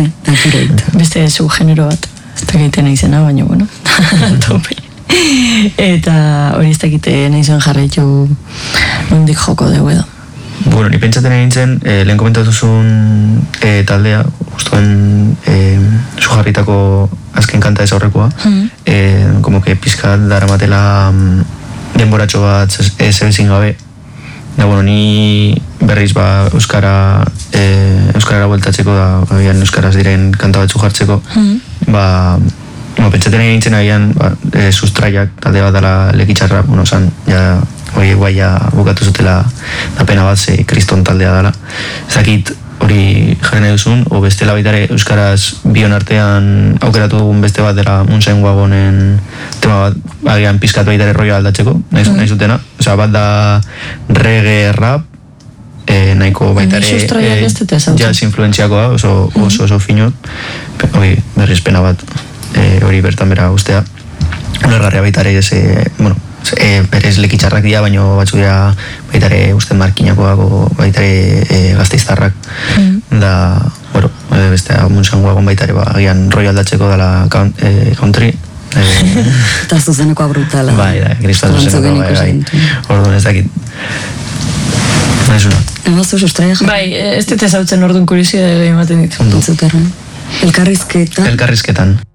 Beste zu genero bat. Ez da egiten izena, baina, bueno, tope. Eta hori ez da egiten izan jarraitu nondik joko dugu edo. Bueno, ni pentsaten egin zen, lehen komentatuzun taldea, guztuen zu jarritako azken kanta ez aurrekoa, como que pizkat daramatela denboratxo bat zebezin gabe. Da, bueno, ni berriz Euskarara bueltatzeko da, Euskaraz diren kanta batzu jartzeko, pentsaten egin zen agian sustraiak talde bat dela lekitxarra, bueno, zan, ja, hori guai ja bukatu zutela da pena bat, ze kriston taldea dela. Ezakit hori jarri nahi duzun, o bestela baitare Euskaraz bion artean aukeratu dugun beste bat dela Moonshine Wagonen tema bat, agian pizkat baitare roioa aldatzeko, nahi zutena. Osa, bat da reggae rap, nahiko baitare jazz influentziakoa, oso fino, hori berriz pena bat, hori bertan bera guztea. Ulergarria baitare, bueno, berez lekitxarrak dira, baina batzu dira baitare usten markinakoak o baitare gazteiztarrak da, bueno, beste Moonshine Wagon baitare agian roi aldatzeko dela country eta zuzenekoa brutala da, kristal zuzenekoa orduan ez dakit Emaztu sustraia ez dut ezautzen orduan kurizio ematen ditu Elkarrizketan